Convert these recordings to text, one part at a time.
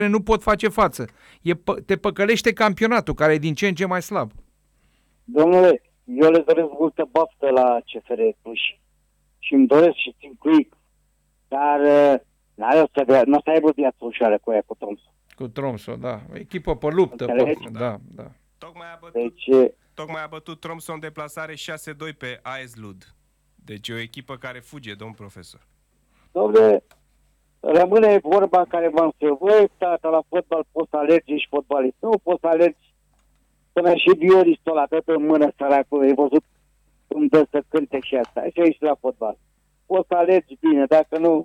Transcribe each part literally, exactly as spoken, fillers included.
nu pot face față. E, te păcălește campionatul, care e din ce în ce mai slab. Domnule, eu le doresc multă baftă la C F R Cluj și îmi doresc și țin cu ei, dar n-are o să, nu o să aibă viață ușoară cu aia, cu Tromsø. Cu Tromsø, da. O echipă pe luptă. Pe... Da, da. Tocmai a bătut, deci, tocmai a bătut Tromsø în deplasare șase doi pe A S Lud. Deci e o echipă care fuge, domn profesor. domnule, rămâne vorba care v-am spus. Voi, tata, la fotbal poți să alergi și fotbalist. Nu poți să alergi până și violistul ăla, tot în mână, săracul. Ai văzut cum dă să cânte și asta. Așa e și la fotbal. Poți să alergi bine, dacă nu,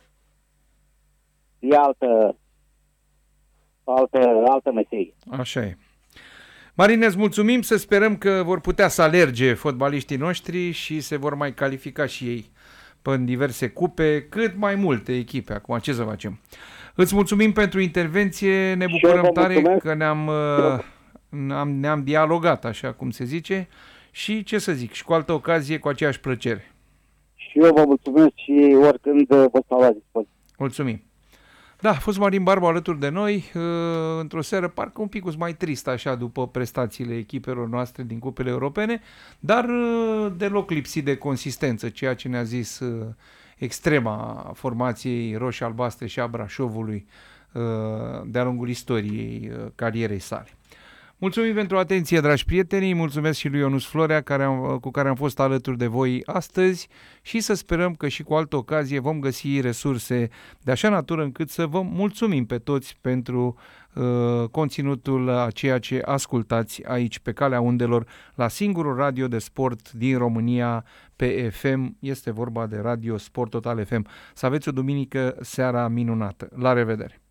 e altă, altă, altă meserie. Așa e. Marine, îți mulțumim, să sperăm că vor putea să alerge fotbaliștii noștri și se vor mai califica și ei în diverse cupe, cât mai multe echipe. Acum, ce să facem? Îți mulțumim pentru intervenție, ne bucurăm tare mulțumesc. că ne-am, ne-am, ne-am dialogat, așa cum se zice, și ce să zic, și cu altă ocazie, cu aceeași plăcere. Și eu vă mulțumesc și oricând vă stau la dispoziție. Mulțumim. Da, a fost Marin Barbu alături de noi, într-o seară parcă un pic mai tristă așa după prestațiile echipelor noastre din cupele europene, dar deloc lipsit de consistență, ceea ce ne-a zis extrema formației roșii-albastre și a Brașovului de-a lungul istoriei carierei sale. Mulțumim pentru atenție, dragi prieteni, mulțumesc și lui Ionuț Florea care am, cu care am fost alături de voi astăzi și să sperăm că și cu altă ocazie vom găsi resurse de așa natură încât să vă mulțumim pe toți pentru uh, conținutul a ceea ce ascultați aici pe calea undelor la singurul radio de sport din România pe F M, este vorba de Radio Sport Total F M. Să aveți o duminică seara minunată. La revedere!